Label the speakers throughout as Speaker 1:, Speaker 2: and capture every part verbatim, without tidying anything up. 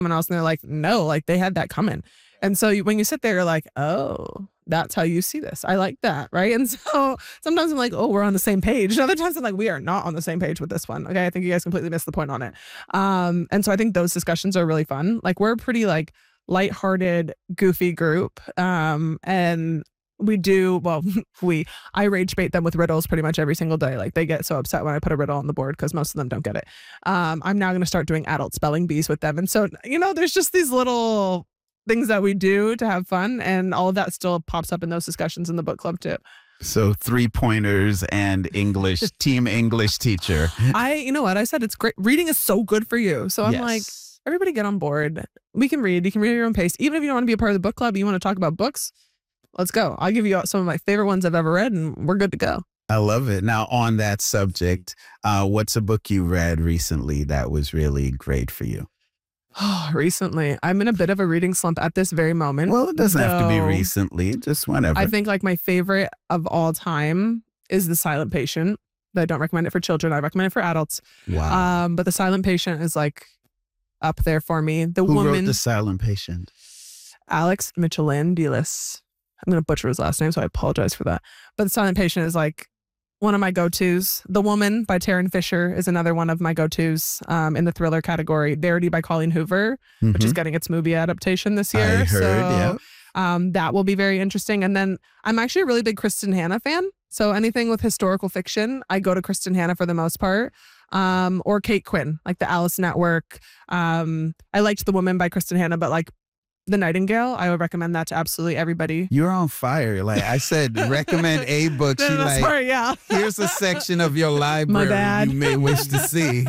Speaker 1: someone else and they're like, no, like they had that coming. And so you, when you sit there, you're like, oh, that's how you see this. I like that. Right. And so sometimes I'm like, oh, we're on the same page. And other times I'm like, we are not on the same page with this one. Okay. I think you guys completely missed the point on it. Um, and so I think those discussions are really fun. Like we're a pretty like lighthearted, goofy group. Um, and we do, well, we, I rage bait them with riddles pretty much every single day. Like they get so upset when I put a riddle on the board because most of them don't get it. Um, I'm now going to start doing adult spelling bees with them. And so, you know, there's just these little things that we do to have fun, and all of that still pops up in those discussions in the book club too.
Speaker 2: So three pointers and English, team English teacher.
Speaker 1: I, you know what? I said it's great. Reading is so good for you. So I'm
Speaker 2: Yes.
Speaker 1: like, everybody get on board. We can read. You can read at your own pace. Even if you don't want to be a part of the book club, you want to talk about books, let's go. I'll give you some of my favorite ones I've ever read and we're good to go.
Speaker 2: I love it. Now, on that subject, uh, what's a book you read recently that was really great for you?
Speaker 1: Oh, recently, I'm in a bit of a reading slump at this very moment.
Speaker 2: Well, it doesn't have to be
Speaker 1: So,
Speaker 2: recently, just whenever.
Speaker 1: I think like my favorite of all time is The Silent Patient. I don't recommend it for children. I recommend it for adults.
Speaker 2: Wow.
Speaker 1: Um, but The Silent Patient is like up there for me. The
Speaker 2: Who
Speaker 1: woman,
Speaker 2: wrote The Silent Patient?
Speaker 1: Alex Michelangelis. I'm going to butcher his last name, so I apologize for that. But The Silent Patient is like one of my go-tos. The Woman by Taryn Fisher is another one of my go-tos um, in the thriller category. Verity by Colleen Hoover,
Speaker 2: Mm-hmm.
Speaker 1: which is getting its movie adaptation this year.
Speaker 2: I heard,
Speaker 1: so,
Speaker 2: yeah.
Speaker 1: um, that will be very interesting. And then I'm actually a really big Kristen Hanna fan. So anything with historical fiction, I go to Kristen Hanna for the most part. Um, or Kate Quinn, like the Alice Network. Um, I liked The Woman by Kristen Hanna, but like The Nightingale, I would recommend that to absolutely everybody.
Speaker 2: You're on fire. Like I said, recommend a book. She
Speaker 1: No,
Speaker 2: like,
Speaker 1: sorry, yeah.
Speaker 2: here's a section of your library
Speaker 1: bad.
Speaker 2: you may wish to see.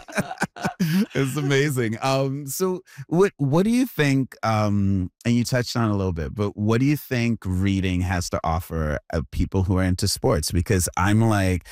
Speaker 2: It's amazing. Um, so what what do you think? Um, and you touched on it a little bit, but what do you think reading has to offer uh, people who are into sports? Because I'm like,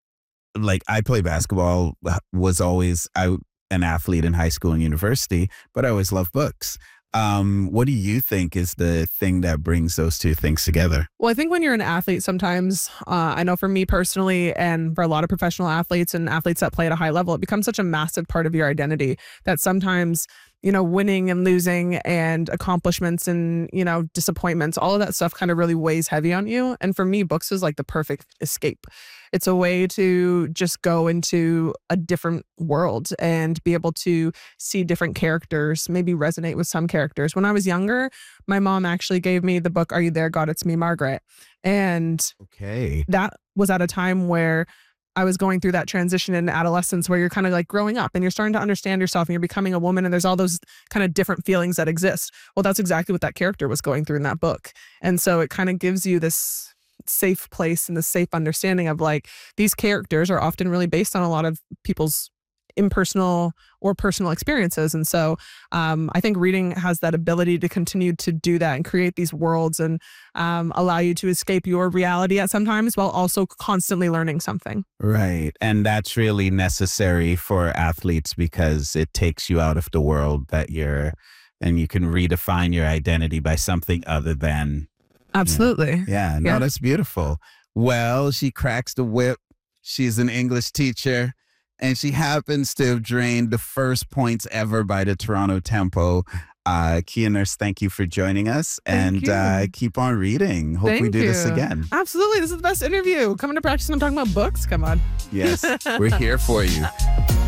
Speaker 2: like I play basketball. Was always I an athlete in high school and university, but I always loved books. Um, what do you think is the thing that brings those two things together?
Speaker 1: Well, I think when you're an athlete, sometimes uh, I know for me personally and for a lot of professional athletes and athletes that play at a high level, it becomes such a massive part of your identity that sometimes, you know, winning and losing and accomplishments and, you know, disappointments, all of that stuff kind of really weighs heavy on you. And for me, books is like the perfect escape. It's a way to just go into a different world and be able to see different characters, maybe resonate with some characters. When I was younger, my mom actually gave me the book, Are You There, God? It's Me, Margaret. And
Speaker 2: Okay.
Speaker 1: that was at a time where I was going through that transition in adolescence where you're kind of like growing up and you're starting to understand yourself and you're becoming a woman and there's all those kind of different feelings that exist. Well, that's exactly what that character was going through in that book. And so it kind of gives you this safe place and the safe understanding of like these characters are often really based on a lot of people's impersonal or personal experiences. And so um, I think reading has that ability to continue to do that and create these worlds and um, allow you to escape your reality at sometimes while also constantly learning something.
Speaker 2: Right. And that's really necessary for athletes because it takes you out of the world that you're, and you can redefine your identity by something other than.
Speaker 1: Absolutely.
Speaker 2: Yeah. No,
Speaker 1: Yeah.
Speaker 2: that's beautiful. Well, she cracks the whip. She's an English teacher. And she happens to have drained the first points ever by the Toronto Tempo. Uh, Kia Nurse, thank you for joining us.
Speaker 1: Thank
Speaker 2: and
Speaker 1: you.
Speaker 2: uh, keep on reading. Hope we
Speaker 1: Thank
Speaker 2: do this
Speaker 1: you.
Speaker 2: again.
Speaker 1: Absolutely. This is the best interview. Coming to practice and I'm talking about books. Come on.
Speaker 2: Yes, we're here for you.